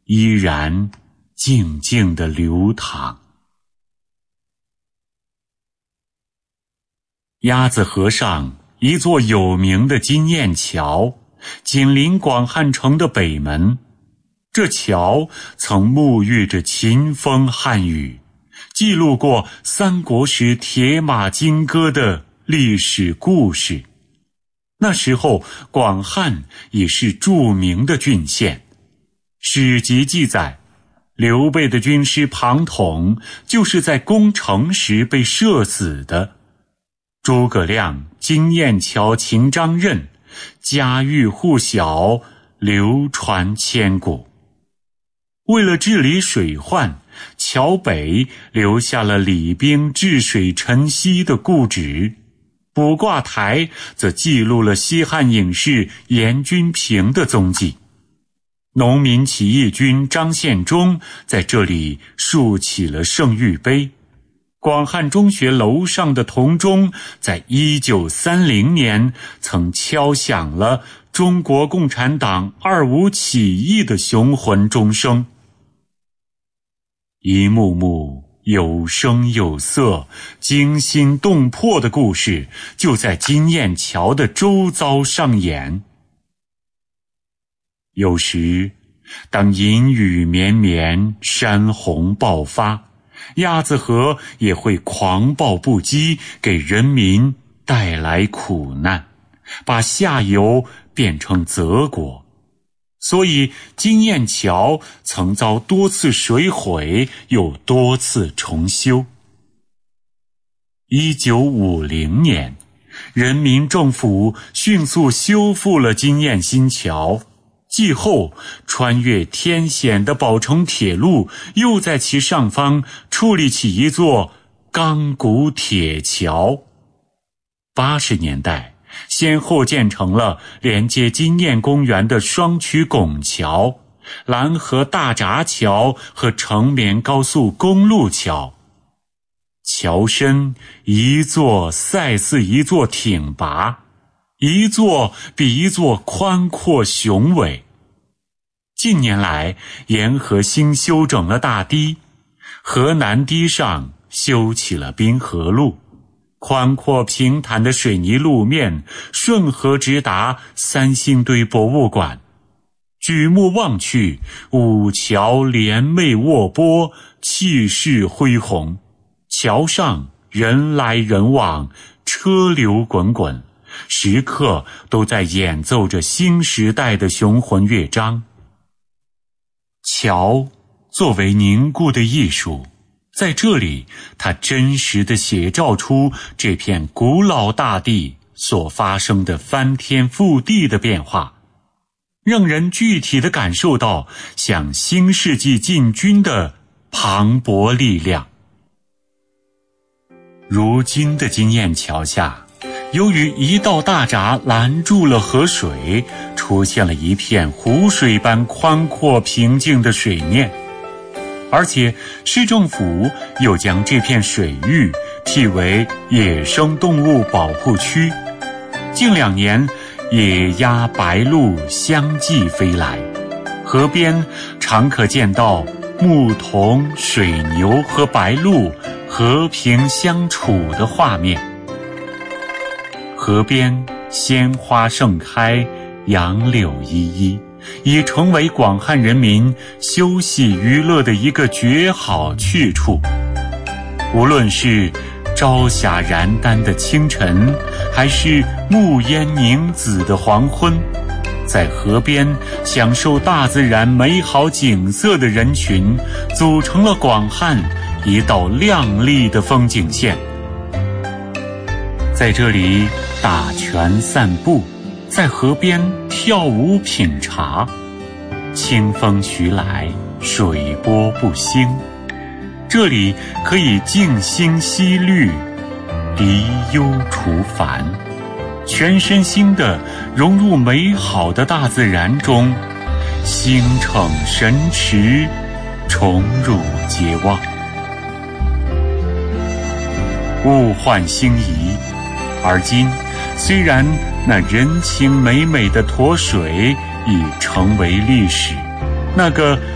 依然静静地流淌。鸭子河上一座有名的金雁桥，紧邻广汉城的北门。这桥曾沐浴着秦风汉雨，记录过三国时铁马金戈的历史故事。那时候广汉已是著名的郡县，史籍记载，刘备的军师庞统就是在攻城时被射死的。诸葛亮金雁桥秦张任，家喻户晓，流传千古。为了治理水患，桥北留下了李冰治水晨曦的故址，卜卦台则记录了西汉隐士严君平的踪迹。农民起义军张献忠在这里竖起了圣谕碑。广汉中学楼上的铜钟在1930年曾敲响了中国共产党25起义的雄浑钟声。一幕幕有声有色、惊心动魄的故事就在金雁桥的周遭上演。有时，当阴雨绵绵、山洪爆发，鸭子河也会狂暴不羁，给人民带来苦难，把下游变成泽国。所以金雁桥曾遭多次水毁，又多次重修。1950年，人民政府迅速修复了金雁新桥，继后穿越天险的宝成铁路又在其上方矗立起一座钢骨铁桥。80年代先后建成了连接金雁公园的双曲拱桥、蓝河大闸桥和成绵高速公路桥。桥身一座赛似一座挺拔，一座比一座宽阔雄伟。近年来，沿河新修整了大堤，河南堤上修起了滨河路，宽阔平坦的水泥路面顺河直达三星堆博物馆。举目望去，五桥联袂卧波，气势恢宏。桥上人来人往，车流滚滚，时刻都在演奏着新时代的雄浑乐章。桥作为凝固的艺术，在这里它真实地写照出这片古老大地所发生的翻天覆地的变化，让人具体地感受到向新世纪进军的磅礴力量。如今的金雁桥下，由于一道大闸拦住了河水，出现了一片湖水般宽阔平静的水面，而且市政府又将这片水域辟为野生动物保护区。近2年，野鸭、白鹭相继飞来，河边常可见到牧童、水牛和白鹭和平相处的画面。河边鲜花盛开，杨柳依依，已成为广汉人民休息娱乐的一个绝好去处。无论是朝霞燃丹的清晨，还是暮烟凝紫的黄昏，在河边享受大自然美好景色的人群，组成了广汉一道亮丽的风景线。在这里打拳散步，在河边跳舞品茶，清风徐来，水波不兴。这里可以静心息虑，离忧除烦，全身心地融入美好的大自然中，心诚神驰，宠辱皆忘。物换星移，而今虽然那人情美美的沱水已成为历史，那个